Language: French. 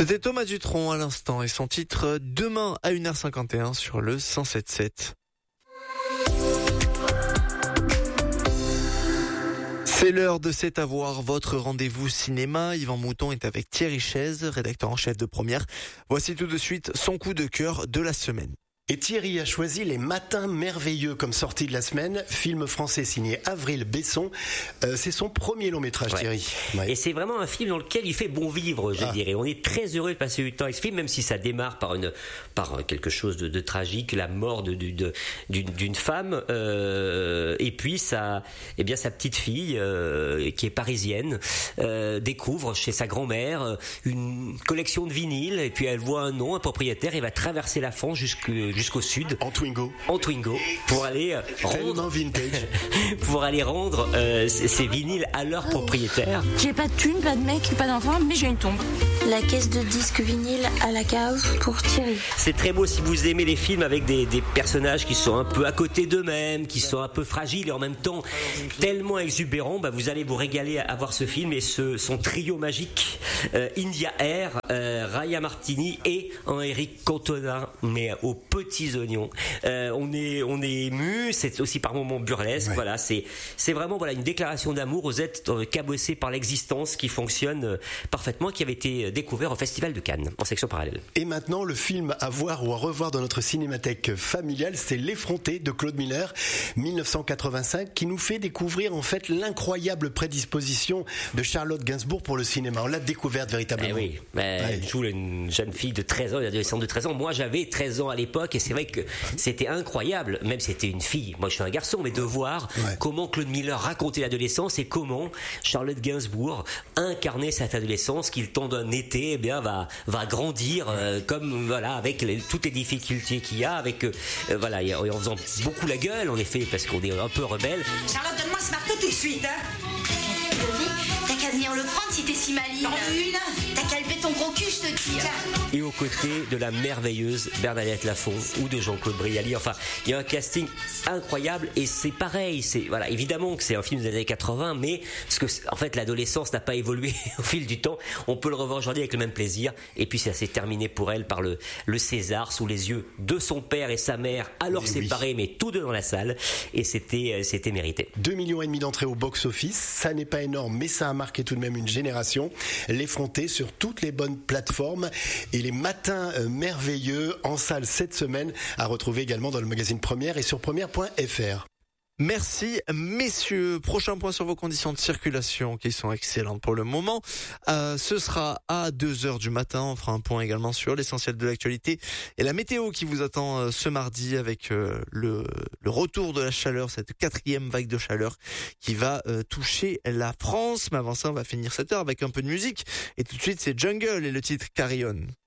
C'était Thomas Dutronc à l'instant et son titre demain à 1h51 sur le 107.7. C'est l'heure de C'est à voir, votre rendez-vous cinéma. Yvan Mouton est avec Thierry Chaise, rédacteur en chef de Première. Voici tout de suite son coup de cœur de la semaine. Et Thierry a choisi Les Matins Merveilleux comme sortie de la semaine, film français signé Avril Besson. C'est son premier long métrage, Thierry. Ouais. Et c'est vraiment un film dans lequel il fait bon vivre, je dirais. On est très heureux de passer du temps avec ce film, même si ça démarre par quelque chose de tragique, la mort d'une femme, et puis sa petite fille qui est parisienne découvre chez sa grand-mère une collection de vinyles, et puis elle voit un nom, un propriétaire, et va traverser la France jusqu'au sud en Twingo pour aller rendre ces vinyles à leur propriétaire. J'ai pas de thune, pas de mec, pas d'enfant, mais j'ai une tombe. La caisse de disques vinyle à la cave pour Thierry. C'est très beau si vous aimez les films avec des personnages qui sont un peu à côté d'eux-mêmes, qui sont un peu fragiles et en même temps tellement exubérants, vous allez vous régaler à voir ce film et son trio magique, India Air, Raya Martini et un Eric Cantona, mais aux petits oignons. On est ému, c'est aussi par moments burlesque. Ouais. Voilà, c'est vraiment une déclaration d'amour aux êtres cabossés par l'existence qui fonctionne parfaitement, qui avait été découvert au Festival de Cannes en section parallèle. Et maintenant, le film à voir ou à revoir dans notre cinémathèque familiale, c'est L'Effronté de Claude Miller, 1985, qui nous fait découvrir en fait l'incroyable prédisposition de Charlotte Gainsbourg pour le cinéma. On l'a découverte véritablement. Elle joue une jeune fille de 13 ans, une adolescente de 13 ans. Moi, j'avais 13 ans à l'époque et c'est vrai que c'était incroyable, même si c'était une fille, moi je suis un garçon, mais de voir comment Claude Miller racontait l'adolescence et comment Charlotte Gainsbourg incarnait cette adolescence qui, le temps d'un été, va grandir avec toutes les difficultés qu'il y a, en faisant beaucoup la gueule en effet, parce qu'on est un peu rebelle. Charlotte, donne-moi ce marteau tout de suite, T'as qu'à venir le prendre si t'es si maligne. T'as qu'à lever ton gros cul, je te tire. Et aux côtés de la merveilleuse Bernadette Lafont ou de Jean-Claude Brialy. Enfin, il y a un casting incroyable et c'est pareil. Évidemment que c'est un film des années 80, mais parce que en fait l'adolescence n'a pas évolué au fil du temps. On peut le revoir aujourd'hui avec le même plaisir. Et puis ça s'est terminé pour elle par le César sous les yeux de son père et sa mère, alors séparés, mais tous deux dans la salle. Et c'était mérité. 2,5 millions d'entrées au box-office. Ça n'est pas énorme, mais ça a marqué tout de même une génération. L'Effronté sur toutes les bonnes plateformes et Les Matins Merveilleux en salle cette semaine à retrouver également dans le magazine Première et sur première.fr. Merci messieurs. Prochain point sur vos conditions de circulation qui sont excellentes pour le moment. Ce sera à 2h du matin. On fera un point également sur l'essentiel de l'actualité et la météo qui vous attend ce mardi avec le retour de la chaleur, cette 4e vague de chaleur qui va toucher la France. Mais avant ça, on va finir cette heure avec un peu de musique. Et tout de suite, c'est Jungle et le titre Carry On.